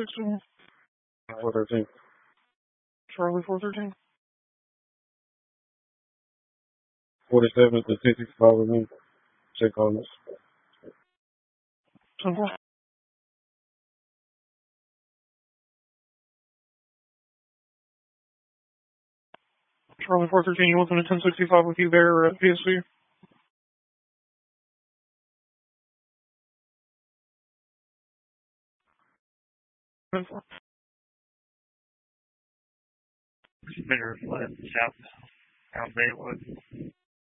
416. 413. Charlie 413. 47 to 65 with me. Check on this. 10-4. Charlie 413, you looking at 1065 with you there at PSC? Mineral Flat, South Baywood.